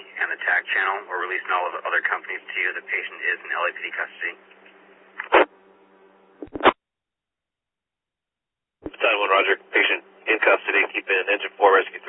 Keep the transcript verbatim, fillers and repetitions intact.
and the T A C channel. We're releasing all of the other companies to you. The patient is in L A P D custody. Battalion one, Roger. Patient in custody. Keep in engine four rescue.